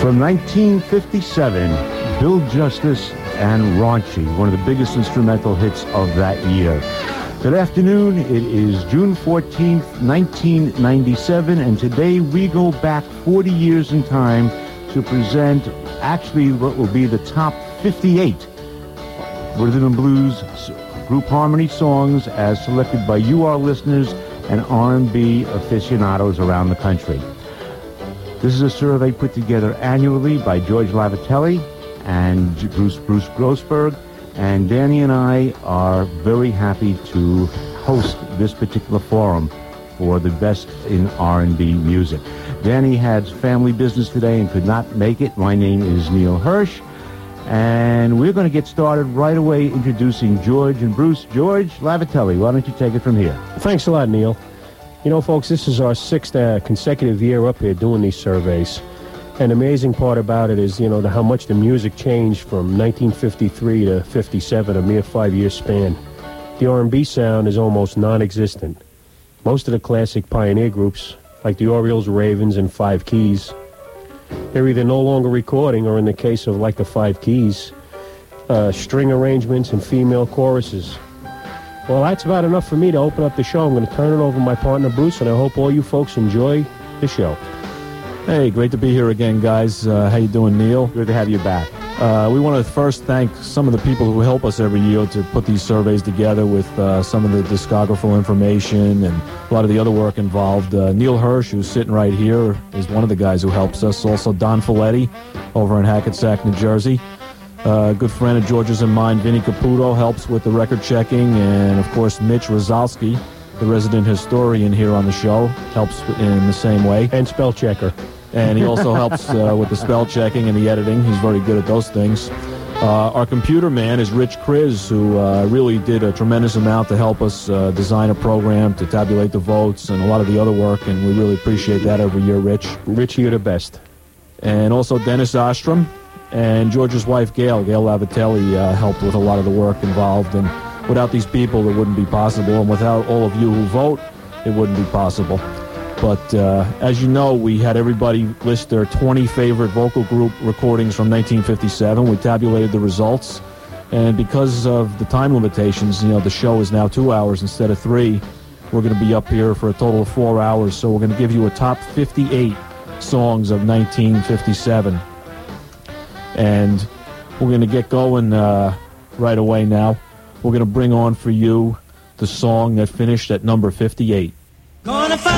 From 1957, Bill Justice and Raunchy, one of the biggest instrumental hits of that year. Good afternoon. It is June 14th, 1997, and today we go back 40 years in time to present actually what will be the top 58 rhythm and blues group harmony songs as selected by you, our listeners, and R&B aficionados around the country. This is a survey put together annually by George Lavatelli and Bruce Grossberg, and Danny and I are very happy to host this particular forum for the best in R&B music. Danny had family business today and could not make it. My name is Neil Hirsch, and we're going to get started right away introducing George and Bruce. George Lavatelli, why don't you take it from here? Thanks a lot, Neil. You know, folks, this is our sixth consecutive year up here doing these surveys. And the amazing part about it is, you know, how much the music changed from 1953 to 57, a mere 5-year span. The R&B sound is almost non-existent. Most of the classic pioneer groups, like the Orioles, Ravens, and Five Keys, they're either no longer recording, or in the case of like the Five Keys, string arrangements and female choruses. Well, that's about enough for me to open up the show. I'm going to turn it over to my partner, Bruce, and I hope all you folks enjoy the show. Hey, great to be here again, guys. How you doing, Neil? Good to have you back. We want to first thank some of the people who help us every year to put these surveys together with some of the discographical information and a lot of the other work involved. Neil Hirsch, who's sitting right here, is one of the guys who helps us. Also, Don Folletti over in Hackensack, New Jersey. A good friend of George's and mine, Vinny Caputo, helps with the record checking. And, of course, Mitch Rozalski, the resident historian here on the show, helps in the same way. And spell checker. And he also helps with the spell checking and the editing. He's very good at those things. Our computer man is Rich Kriz, who really did a tremendous amount to help us design a program to tabulate the votes and a lot of the other work, and we really appreciate that every year, Rich. Rich, you're the best. And also Dennis Ostrom and George's wife, Gail Lavatelli, helped with a lot of the work involved. And without these people, it wouldn't be possible. And without all of you who vote, it wouldn't be possible. But as you know, we had everybody list their 20 favorite vocal group recordings from 1957. We tabulated the results. And because of the time limitations, you know, the show is now 2 hours instead of 3. We're going to be up here for a total of 4 hours. So we're going to give you a top 58 songs of 1957. And we're going to get going right away now. We're going to bring on for you the song that finished at number 58.